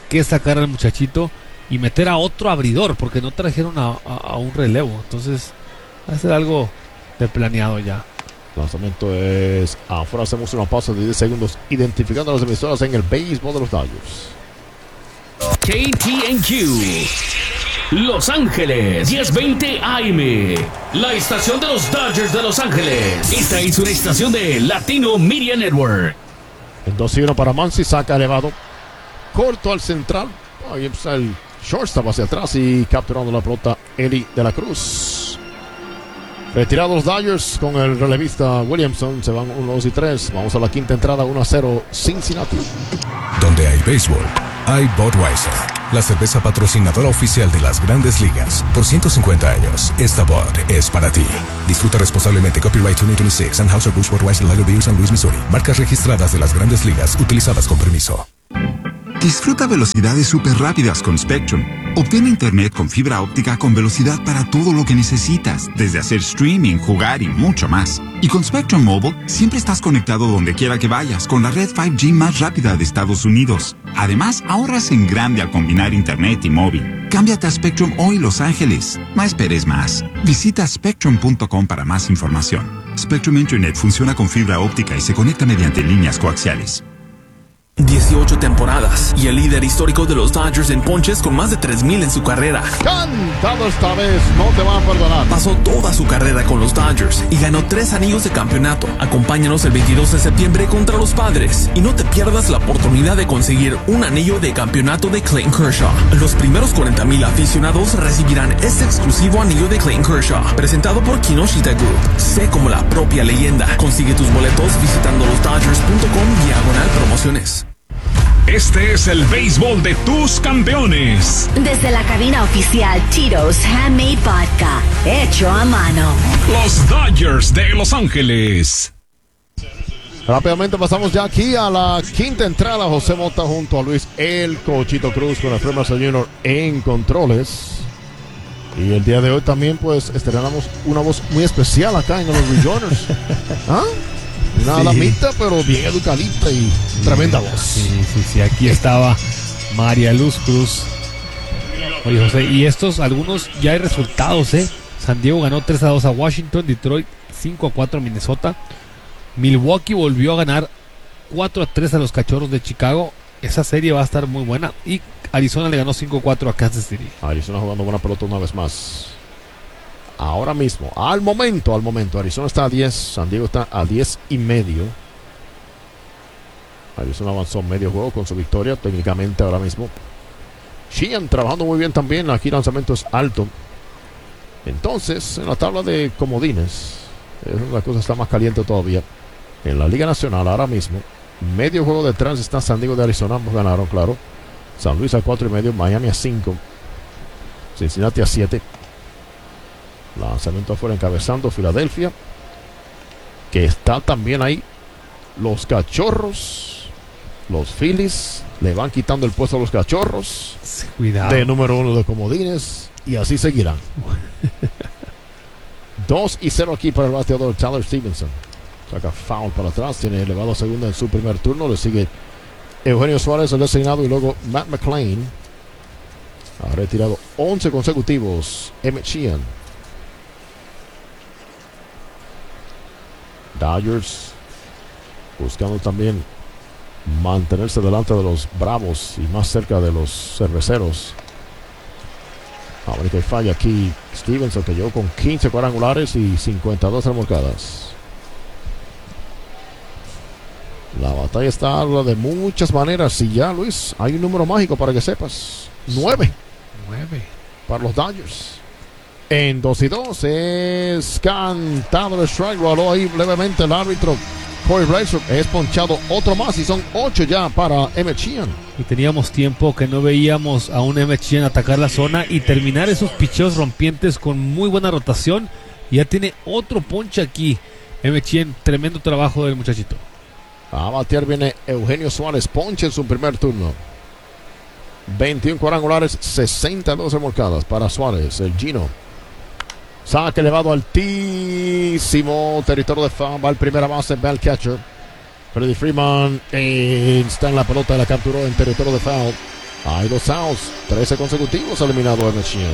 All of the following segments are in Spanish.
qué sacar al muchachito y meter a otro abridor, porque no trajeron a un relevo. Entonces, va a ser algo de planeado ya. Lanzamiento es afuera. Hacemos una pausa de 10 segundos identificando las emisoras en el béisbol de los Dodgers. KTNQ Los Ángeles 1020 AM, la estación de los Dodgers de Los Ángeles. Esta es una estación de Latino Media Network. En 2-1 para Muncy, saca elevado, corto al central. Ahí está el shortstop hacia atrás y capturando la pelota Eli de la Cruz. Retirados los Dodgers con el relevista Williamson. Se van 1, 2 y 3. Vamos a la quinta entrada, 1-0 Cincinnati. Donde hay béisbol, hay Budweiser, la cerveza patrocinadora oficial de las Grandes Ligas. Por 150 años, esta Bud es para ti. Disfruta responsablemente. Copyright 2026. Anheuser-Busch Budweiser Lager Beer, San Luis, Missouri. Marcas registradas de las Grandes Ligas, utilizadas con permiso. Disfruta velocidades súper rápidas con Spectrum. Obtén internet con fibra óptica con velocidad para todo lo que necesitas, desde hacer streaming, jugar y mucho más. Y con Spectrum Mobile, siempre estás conectado donde quiera que vayas con la red 5G más rápida de Estados Unidos. Además, ahorras en grande al combinar internet y móvil. Cámbiate a Spectrum hoy, Los Ángeles. No esperes más. Visita spectrum.com para más información. Spectrum Internet funciona con fibra óptica y se conecta mediante líneas coaxiales. 18 temporadas y el líder histórico de los Dodgers en ponches con más de 3,000 en su carrera. Cantado esta vez, no te van a perdonar. Pasó toda su carrera con los Dodgers y ganó 3 anillos de campeonato. Acompáñanos el 22 de septiembre contra los Padres y no te pierdas la oportunidad de conseguir un anillo de campeonato de Clayton Kershaw. Los primeros 40,000 aficionados recibirán este exclusivo anillo de Clayton Kershaw, presentado por Kinoshita Group. Sé como la propia leyenda. Consigue tus boletos visitando losdodgers.com/promociones. Este es el béisbol de tus campeones. Desde la cabina oficial Tito's Handmade Vodka, hecho a mano. Los Dodgers de Los Ángeles. Rápidamente pasamos ya aquí a la quinta entrada. José Mota junto a Luis El Cochito Cruz con Alfredo Marza Jr. en controles. Y el día de hoy también pues estrenamos una voz muy especial acá en los Rejoiners. ¿Ah? Una damita, pero bien educadita y tremenda voz. Sí, aquí estaba María Luz Cruz. Oye, José, y algunos ya hay resultados, San Diego ganó 3-2 a Washington, Detroit 5-4 a Minnesota, Milwaukee volvió a ganar 4-3 a los Cachorros de Chicago. Esa serie va a estar muy buena. Y Arizona le ganó 5-4 a Kansas City. Arizona jugando buena pelota una vez más. Ahora mismo, al momento, Arizona está a 10, San Diego está a 10.5. Arizona avanzó medio juego con su victoria, técnicamente ahora mismo. Sheehan trabajando muy bien también, aquí lanzamiento es alto. Entonces, en la tabla de comodines, la cosa está más caliente todavía. En la Liga Nacional ahora mismo, medio juego detrás está San Diego de Arizona, ambos ganaron, claro. San Luis a 4.5, Miami a 5, Cincinnati a 7. Lanzamiento afuera encabezando Filadelfia, que está también ahí. Los Cachorros, los Phillies le van quitando el puesto a los Cachorros. Cuidado. De número 1 de comodines, y así seguirán. 2-0 aquí para el bateador Tyler Stevenson. Saca foul para atrás, tiene elevado a segunda en su primer turno. Le sigue Eugenio Suárez, el designado, y luego Matt McLain. Ha retirado 11 consecutivos Emmett Sheehan. Dodgers buscando también mantenerse delante de los Bravos y más cerca de los Cerveceros. A ver que falla aquí Stevenson, que llegó con 15 cuadrangulares y 52 remolcadas. La batalla está de muchas maneras. Y ya, Luis, hay un número mágico para que sepas. 9 para los Dodgers. En 2-2 es cantado el strike. Roló ahí levemente el árbitro Corey Blazer. Es ponchado otro más y son 8 ya para Emmett Sheehan. Y teníamos tiempo que no veíamos a un Emmett Sheehan atacar la zona y terminar esos picheos rompientes con muy buena rotación. Y ya tiene otro ponche aquí Emmett Sheehan. Tremendo trabajo del muchachito. A batear viene Eugenio Suárez. Ponche en su primer turno. 21 cuadrangulares, 62 remolcadas para Suárez, el Gino. Saque elevado altísimo, territorio de foul, va al primera base, va al catcher. Freddie Freeman está en la pelota, la capturó en territorio de foul. Hay 2 outs, 13 consecutivos eliminado Ernest Sheehan.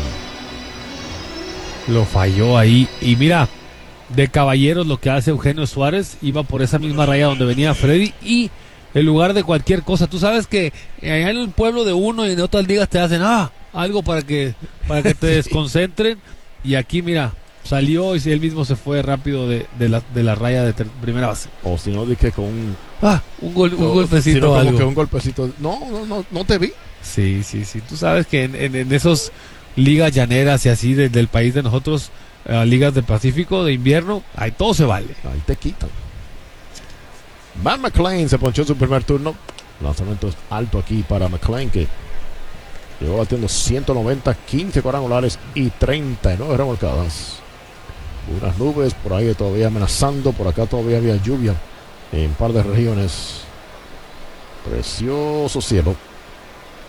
Lo falló ahí. Y mira, de caballeros lo que hace Eugenio Suárez, iba por esa misma raya donde venía Freddy y en lugar de cualquier cosa, tú sabes que allá en el pueblo de uno y en otras ligas te hacen algo para que te desconcentren, y aquí mira, salió y él mismo se fue rápido de la raya de primera base. O si no, dije con un golpecito, sino como algo. que un golpecito. No te vi. Sí, tú sabes que en esos ligas llaneras y así del país de nosotros, ligas del Pacífico de invierno, ahí todo se vale. Ahí te quitan. Matt McLain se ponchó en su primer turno. Lanzamiento alto aquí para McLain, que llegó batiendo 190, 15 cuadrangulares y 39 remolcadas. Unas nubes por ahí todavía amenazando. Por acá todavía había lluvia en un par de regiones. Precioso cielo.